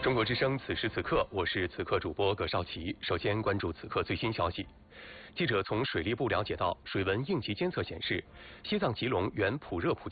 中国之声，此时此刻，我是此刻主播葛少奇。首先关注此刻最新消息。记者从水利部了解到，水文应急监测显示，西藏吉隆原普热普